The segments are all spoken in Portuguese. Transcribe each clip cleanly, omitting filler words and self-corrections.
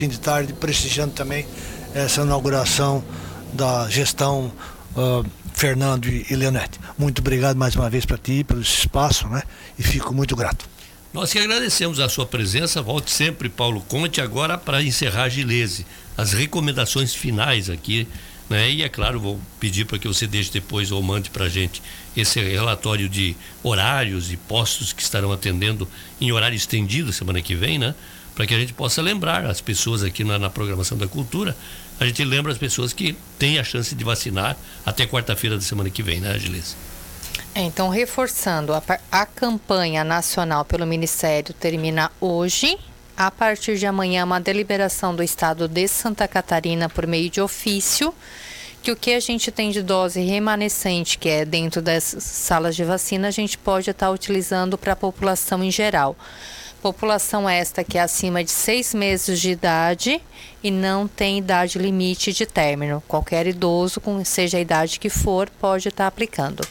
de tarde, prestigiando também essa inauguração da gestão Fernando e Leonete. Muito obrigado mais uma vez para ti, pelo espaço, né? E fico muito grato. Nós que agradecemos a sua presença. Volte sempre, Paulo Conte. Agora, para encerrar, Gilese, as recomendações finais aqui, né? E é claro, vou pedir para que você deixe depois ou mande para a gente esse relatório de horários e postos que estarão atendendo em horário estendido semana que vem, né? Para que a gente possa lembrar as pessoas aqui na programação da cultura. A gente lembra as pessoas que têm a chance de vacinar até quarta-feira da semana que vem, né, Gilese? Então, reforçando, a campanha nacional pelo Ministério termina hoje. A partir de amanhã, uma deliberação do Estado de Santa Catarina por meio de ofício, que o que a gente tem de dose remanescente, que é dentro das salas de vacina, a gente pode estar utilizando para a população em geral. População esta que é acima de 6 meses de idade e não tem idade limite de término. Qualquer idoso, seja a idade que for, pode estar aplicando.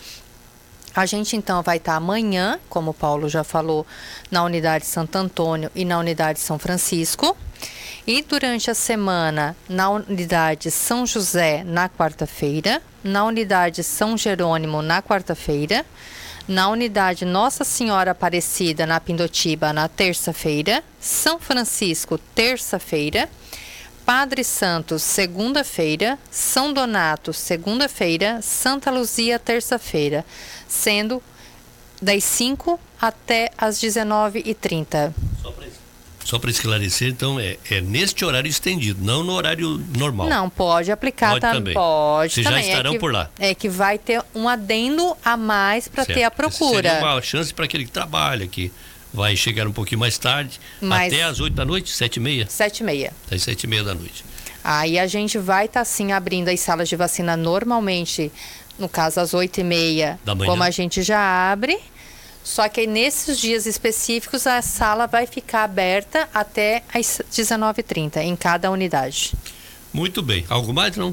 A gente então vai estar amanhã, como o Paulo já falou, na unidade Santo Antônio e na unidade São Francisco. E durante a semana, na unidade São José, na quarta-feira, na unidade São Jerônimo, na quarta-feira, na unidade Nossa Senhora Aparecida, na Pindotiba, na terça-feira, São Francisco, terça-feira, Padre Santos, segunda-feira, São Donato, segunda-feira, Santa Luzia, terça-feira, sendo das 5 até as 19h30. Só para esclarecer, então, é neste horário estendido, não no horário normal. Não, pode aplicar, pode também. Pode Vocês também. já estarão por lá. É que vai ter um adendo a mais para ter a procura. Seria uma chance para aquele que trabalha, que vai chegar um pouquinho mais tarde, até às 8 da noite, 7h30? 7h30. Até às 7h30 da noite. Aí a gente vai estar sim abrindo as salas de vacina normalmente, no caso às 8h30, como a gente já abre. Só que aí, nesses dias específicos a sala vai ficar aberta até às 19h30 em cada unidade. Muito bem. Algo mais, não?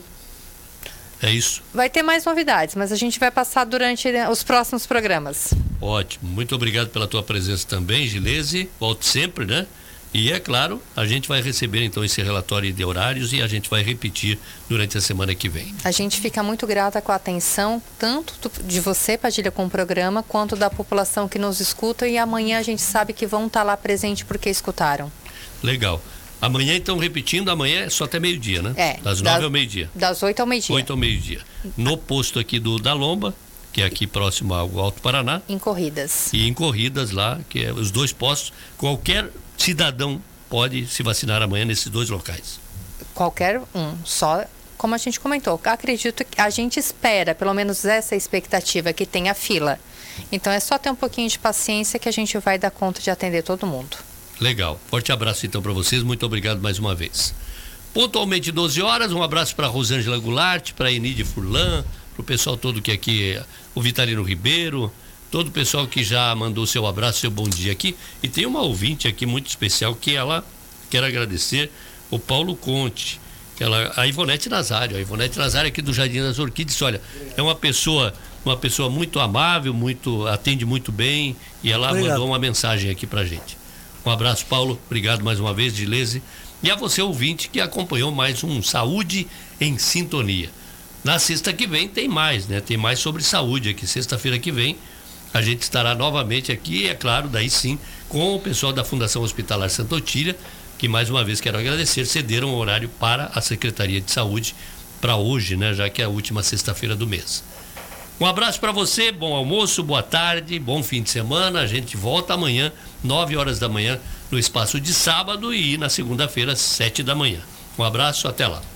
É isso. Vai ter mais novidades, mas a gente vai passar durante os próximos programas. Ótimo. Muito obrigado pela tua presença também, Gilese. Volte sempre, né? E é claro, a gente vai receber então esse relatório de horários e a gente vai repetir durante a semana que vem. A gente fica muito grata com a atenção, tanto de você, Padilha, com o programa, quanto da população que nos escuta, e amanhã a gente sabe que vão estar lá presente porque escutaram. Legal. Amanhã, então, repetindo, amanhã é só até meio-dia, né? Das 9 ao meio-dia. Das 8 ao meio-dia. 8 ao meio-dia. No posto aqui da Lomba, que é aqui próximo ao Alto Paraná. Em Corridas. E em Corridas lá, que é os dois postos. Qualquer cidadão pode se vacinar amanhã nesses dois locais. Qualquer um, só como a gente comentou. Acredito que a gente espera, pelo menos essa expectativa, que tenha fila. Então é só ter um pouquinho de paciência que a gente vai dar conta de atender todo mundo. Legal. Forte abraço então para vocês. Muito obrigado mais uma vez. Pontualmente 12 horas, um abraço para Rosângela Goulart, para Enide Furlan, para o pessoal todo que aqui, o Vitalino Ribeiro, todo o pessoal que já mandou seu abraço, seu bom dia aqui. E tem uma ouvinte aqui muito especial que ela quer agradecer, o Paulo Conte, a Ivonete Nazário. A Ivonete Nazário aqui do Jardim das Orquídeas, olha, é uma pessoa muito amável, atende muito bem, e ela mandou uma mensagem aqui pra gente. Um abraço, Paulo, obrigado mais uma vez, Gilese. E a você, ouvinte, que acompanhou mais um Saúde em Sintonia. Na sexta que vem tem mais, né? Tem mais sobre saúde aqui. Sexta-feira que vem a gente estará novamente aqui, é claro, daí sim, com o pessoal da Fundação Hospitalar Santa Otília, que mais uma vez quero agradecer, cederam o horário para a Secretaria de Saúde para hoje, né? Já que é a última sexta-feira do mês. Um abraço para você, bom almoço, boa tarde, bom fim de semana. A gente volta amanhã, 9 horas da manhã, no espaço de sábado, e na segunda-feira, 7 da manhã. Um abraço, até lá.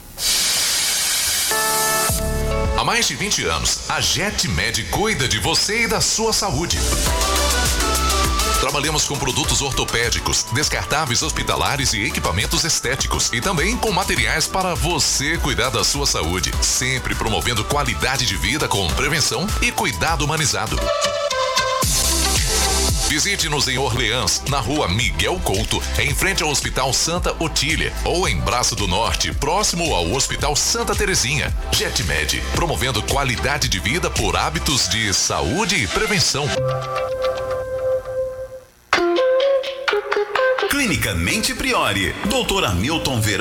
Há mais de 20 anos, a JetMed cuida de você e da sua saúde. Trabalhamos com produtos ortopédicos, descartáveis hospitalares e equipamentos estéticos, e também com materiais para você cuidar da sua saúde, sempre promovendo qualidade de vida com prevenção e cuidado humanizado. Visite-nos em Orleans, na rua Miguel Couto, em frente ao Hospital Santa Otília, ou em Braço do Norte, próximo ao Hospital Santa Terezinha. JetMed, promovendo qualidade de vida por hábitos de saúde e prevenção. Clínica Mente Priori. Dr. Hamilton Verão.